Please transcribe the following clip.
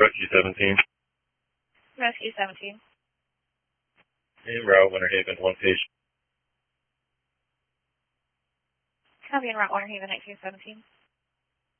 Rescue 17. Rescue 17. En route, Winter Haven, 1 patient. Copy en route, Winter Haven, 1917.